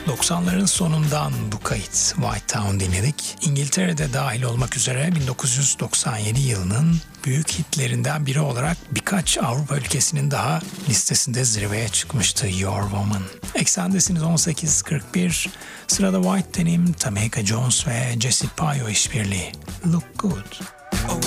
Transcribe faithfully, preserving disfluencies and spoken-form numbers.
doksanların sonundan bu kayıt White Town dinledik. İngiltere'de dahil olmak üzere bin dokuz yüz doksan yedi yılının büyük hitlerinden biri olarak birkaç Avrupa ülkesinin daha listesinde zirveye çıkmıştı Your Woman. Eksendesiniz on sekiz kırk bir. Sırada White Denim, Tameka Jones ve Jesse Payo işbirliği. Look Good.